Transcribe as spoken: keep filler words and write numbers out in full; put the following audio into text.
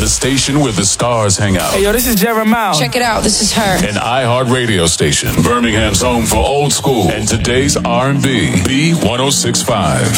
the station where the stars hang out. Hey, yo, this is Jeremiah. Check it out. This is her. An iHeart radio station. Birmingham's home for old school and today's R and B. B one oh six point five.